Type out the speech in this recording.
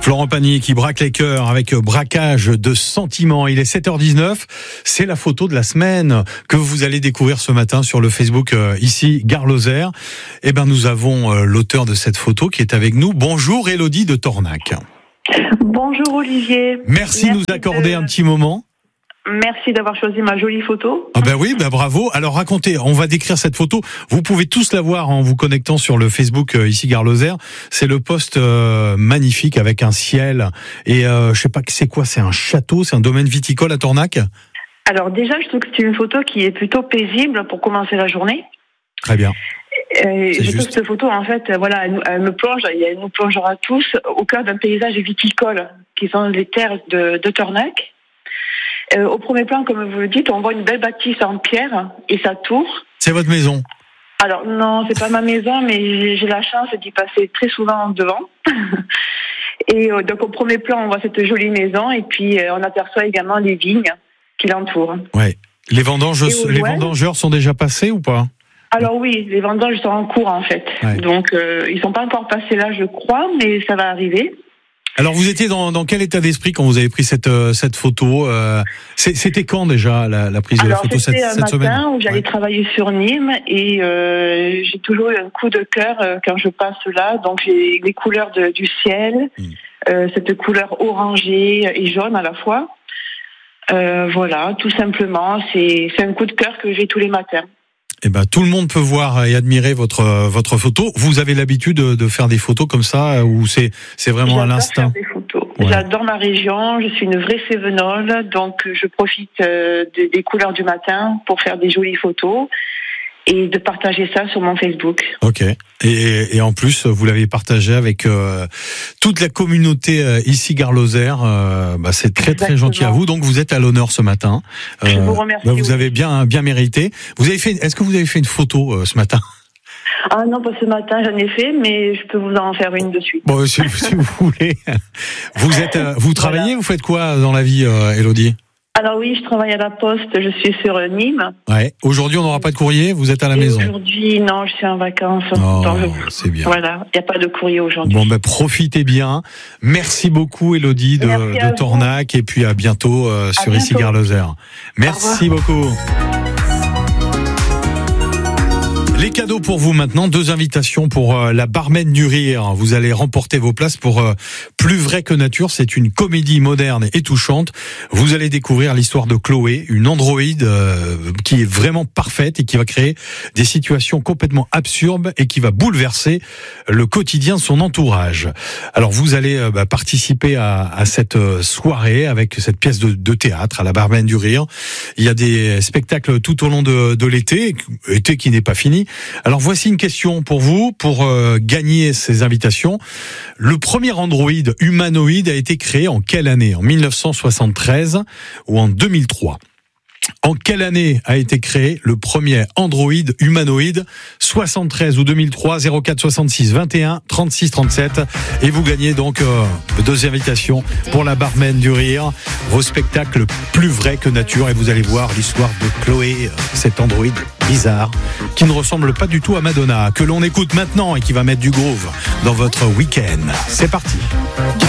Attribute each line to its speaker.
Speaker 1: Florent Pagny qui braque les cœurs avec braquage de sentiments. Il est 7h19. C'est la photo de la semaine que vous allez découvrir ce matin sur le Facebook ici, Gare Lozère. Eh ben, nous avons l'auteur de cette photo qui est avec nous. Bonjour Élodie de Tornac.
Speaker 2: Bonjour Olivier.
Speaker 1: Merci de nous accorder un petit moment.
Speaker 2: Merci d'avoir choisi ma jolie photo.
Speaker 1: Ah ben oui, ben bravo. Alors racontez, on va décrire cette photo. Vous pouvez tous la voir en vous connectant sur le Facebook ici Gare Lozère. C'est le poste magnifique avec un ciel et je sais pas c'est quoi, c'est un château, c'est un domaine viticole à Tornac.
Speaker 2: Alors déjà, je trouve que c'est une photo qui est plutôt paisible pour commencer la journée.
Speaker 1: Très bien.
Speaker 2: Je trouve que cette photo, en fait, voilà, elle nous plongera tous au cœur d'un paysage viticole qui sont les terres de Tornac. Au premier plan, comme vous le dites, on voit une belle bâtisse en pierre et sa tour.
Speaker 1: C'est votre maison?
Speaker 2: Alors non, c'est pas ma maison, mais j'ai la chance d'y passer très souvent devant. Et donc au premier plan, on voit cette jolie maison et puis on aperçoit également les vignes qui l'entourent.
Speaker 1: Ouais. Les vendangeurs sont déjà passés ou pas?
Speaker 2: Alors oui, les vendanges sont en cours en fait. Ouais. Donc ils sont pas encore passés là, je crois, mais ça va arriver.
Speaker 1: Alors vous étiez dans quel état d'esprit quand vous avez pris cette photo? C'était quand déjà la prise de la photo cette semaine?
Speaker 2: C'était un matin où j'allais travailler sur Nîmes et j'ai toujours eu un coup de cœur quand je passe là. Donc j'ai les couleurs du ciel, cette couleur orangée et jaune à la fois. Voilà, tout simplement, c'est un coup de cœur que j'ai tous les matins.
Speaker 1: Eh ben, tout le monde peut voir et admirer votre photo. Vous avez l'habitude de faire des photos comme ça ou c'est vraiment à l'instinct?
Speaker 2: J'adore faire des photos. Ouais. J'adore ma région. Je suis une vraie Cévenole, donc je profite des couleurs du matin pour faire des jolies photos et de partager ça sur mon Facebook. Ok.
Speaker 1: Et en plus, vous l'avez partagé avec toute la communauté ici Gare Lozère. C'est très gentil à vous. Donc vous êtes à l'honneur ce matin.
Speaker 2: Je vous remercie.
Speaker 1: Vous avez bien mérité. Est-ce que vous avez fait une photo ce matin?
Speaker 2: Ah non, pas ce matin, j'en ai fait, mais je peux vous en faire une de suite.
Speaker 1: Bon, si vous voulez. Vous travaillez, voilà. Vous faites quoi dans la vie, Élodie?
Speaker 2: Alors oui, je travaille à la Poste, je suis sur Nîmes.
Speaker 1: Ouais. Aujourd'hui, on n'aura pas de courrier, vous êtes à la maison?
Speaker 2: Aujourd'hui, non, je suis en vacances.
Speaker 1: Oh, c'est bien.
Speaker 2: Voilà, il n'y a pas de courrier aujourd'hui.
Speaker 1: Bon, profitez bien. Merci beaucoup, Élodie de Tornac, et puis à bientôt sur ici Gare Lozère. Merci beaucoup. Les cadeaux pour vous maintenant, 2 invitations pour la Barmen du Rire. Vous allez remporter vos places pour Plus vrai que nature. C'est une comédie moderne et touchante. Vous allez découvrir l'histoire de Chloé, une androïde qui est vraiment parfaite et qui va créer des situations complètement absurdes et qui va bouleverser le quotidien de son entourage. Alors vous allez participer à cette soirée avec cette pièce de théâtre à la Barmen du Rire. Il y a des spectacles tout au long de l'été qui n'est pas fini. Alors voici une question pour vous, pour gagner ces invitations. Le premier androïde humanoïde a été créé en quelle année? En 1973 ou en 2003? En quelle année a été créé le premier androïde humanoïde? 73 ou 2003? 04 66 21 36 37. Et vous gagnez donc 2 invitations pour la Barmen du Rire, vos spectacles Plus vrai que nature. Et vous allez voir l'histoire de Chloé, cet androïde bizarre qui ne ressemble pas du tout à Madonna, que l'on écoute maintenant et qui va mettre du groove dans votre week-end. C'est parti.